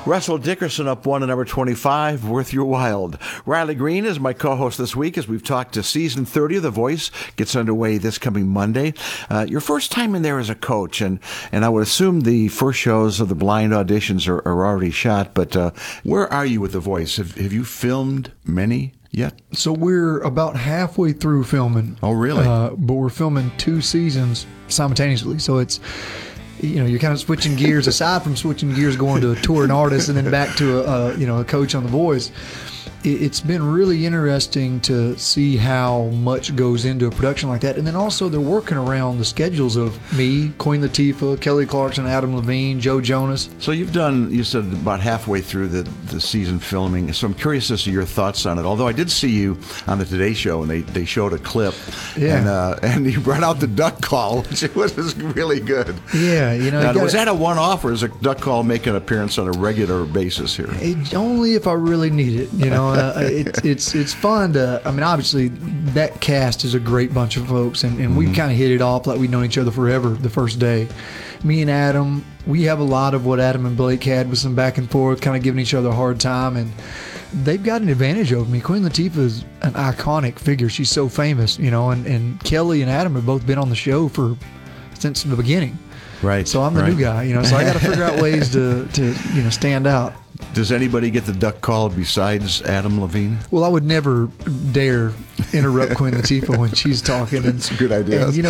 Russell Dickerson up one at number 25, Worth Your While. Riley Green is my co-host this week as we've talked to season 30 of The Voice. Gets underway this coming Monday. Your first time in there as a coach, and I would assume the first shows of the blind auditions are already shot, but where are you with The Voice? Have you filmed many yet? So we're about halfway through filming. Oh, really? But we're filming 2 seasons simultaneously, so it's... you're kind of switching gears. Aside from switching gears, going to a touring artist and then back to a coach on The Voice, it's been really interesting to see how much goes into a production like that. And then also they're working around the schedules of me, Queen Latifah, Kelly Clarkson, Adam Levine, Joe Jonas. So you said about halfway through the season filming. So I'm curious as to your thoughts on it. Although I did see you on the Today Show and they showed a clip, and you brought out the duck call, which was really good. Yeah, Now, was that a one-off, or is a duck call make an appearance on a regular basis here? Only if I really need it. It's fun to. I mean, obviously that cast is a great bunch of folks, and we kind of hit it off like we'd known each other forever the first day. Me and Adam, we have a lot of what Adam and Blake had with some back and forth, kind of giving each other a hard time, and they've got an advantage over me. Queen Latifah is an iconic figure. She's so famous, and Kelly and Adam have both been on the show since the beginning. Right. So I'm the new guy, so I got to figure out ways to stand out. Does anybody get the duck call besides Adam Levine? Well, I would never dare interrupt Queen Latifah when she's talking. That's a good idea. And,